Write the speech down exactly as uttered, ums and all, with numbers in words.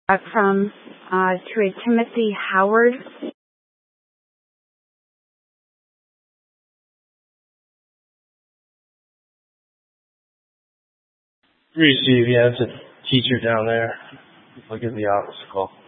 from uh, to a Timothy Howard. Receive, yeah, it's a teacher down there. Look at the obstacle.